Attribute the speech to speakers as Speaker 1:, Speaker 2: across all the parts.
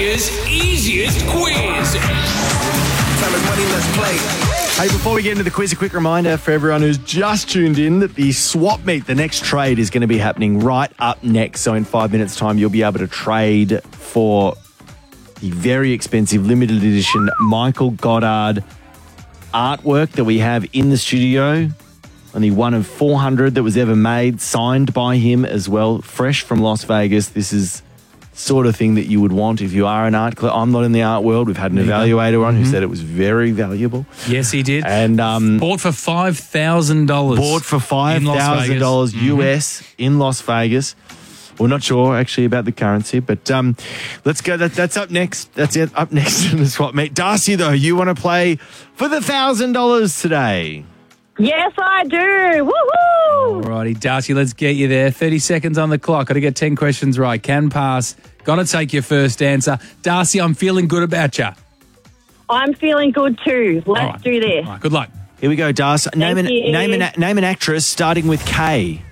Speaker 1: Australia's easiest quiz.
Speaker 2: Time is money, let's play.
Speaker 3: Hey, before we get into the quiz, a quick reminder for everyone who's just tuned in that the swap meet, the next trade, is going to be happening right up next. So in 5 minutes' time, you'll be able to trade for the very expensive limited edition Michael Goddard artwork that we have in the studio. Only one of 400 that was ever made, signed by him as well, fresh from Las Vegas. This is sort of thing that you would want if you are an art collector. I'm not in the art world. We've had an evaluator on who said it was very valuable.
Speaker 4: Yes, he did.
Speaker 3: And
Speaker 4: bought for $5,000.
Speaker 3: Bought for $5,000 US in Las Vegas. We're not sure actually about the currency, but let's go. That's up next. That's it. Up next in the swap meet. Darcy, though, you want to play for the $1,000 today?
Speaker 5: Yes, I do. Woo-hoo!
Speaker 4: Alrighty, Darcy, let's get you there. 30 seconds on the clock. Got to get 10 questions right. Can pass. Got to take your first answer. Darcy, I'm feeling good about you.
Speaker 5: I'm feeling good too. Let's do this.
Speaker 4: All right, good luck.
Speaker 3: Here we go, Darcy. Name
Speaker 5: you.
Speaker 3: an actress starting with K.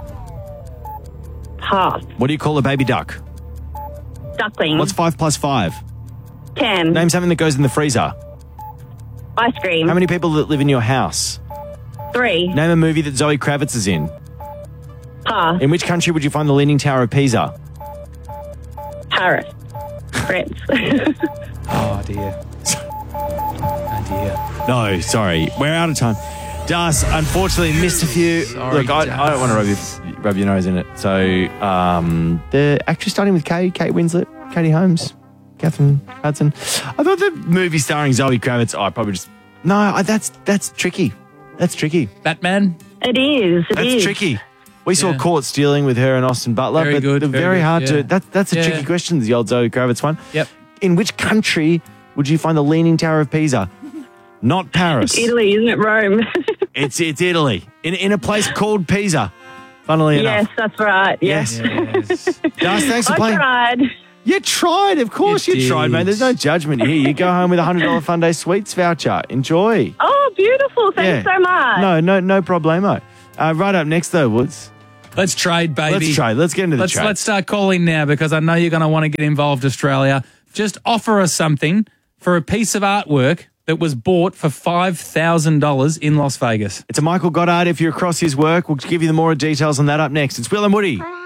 Speaker 5: Pass.
Speaker 3: What do you call a baby duck?
Speaker 5: Duckling.
Speaker 3: What's 5 plus 5?
Speaker 5: 10.
Speaker 3: Name something that goes in the freezer.
Speaker 5: Ice cream.
Speaker 3: How many people that live in your house?
Speaker 5: 3.
Speaker 3: Name a movie that Zoe Kravitz is in.
Speaker 5: Pass.
Speaker 3: In which country would you find the Leaning Tower of Pisa?
Speaker 5: Paris. France.
Speaker 4: Oh, dear. Oh, dear.
Speaker 3: No, sorry. We're out of time. Das, unfortunately, missed a few.
Speaker 4: Sorry,
Speaker 3: Look, I don't want to rub your nose in it. So, the actress starting with Kate Winslet, Katie Holmes, Catherine Hudson. I thought the movie starring Zoe Kravitz, that's tricky. That's tricky.
Speaker 4: Batman?
Speaker 5: It is.
Speaker 3: That's tricky. We saw Caught Stealing with her and Austin Butler,
Speaker 4: Very
Speaker 3: but
Speaker 4: good,
Speaker 3: they're
Speaker 4: very
Speaker 3: very
Speaker 4: good,
Speaker 3: hard
Speaker 4: yeah.
Speaker 3: to... That's a tricky question, the old Zoe Kravitz one.
Speaker 4: Yep.
Speaker 3: In which country would you find the Leaning Tower of Pisa? Not Paris.
Speaker 5: Italy, isn't it? Rome.
Speaker 3: It's Italy. In a place called Pisa, funnily enough.
Speaker 5: Yes, that's right. Yes.
Speaker 4: Yes.
Speaker 3: Das, thanks for
Speaker 5: I
Speaker 3: playing.
Speaker 5: tried.
Speaker 3: You tried, of course you tried,
Speaker 4: did.
Speaker 3: mate. There's no judgment here. You go home with a $100 Fun Day Sweets voucher. Enjoy.
Speaker 5: Oh, beautiful. Thanks so much.
Speaker 3: No problemo. Right up next, though, Woods.
Speaker 4: Let's trade, baby.
Speaker 3: Let's trade. Let's get into the trade.
Speaker 4: Let's start calling now because I know you're going to want to get involved, Australia. Just offer us something for a piece of artwork that was bought for $5,000 in Las Vegas.
Speaker 3: It's a Michael Goddard. If you're across his work, we'll give you the more details on that up next. It's Will and Woody.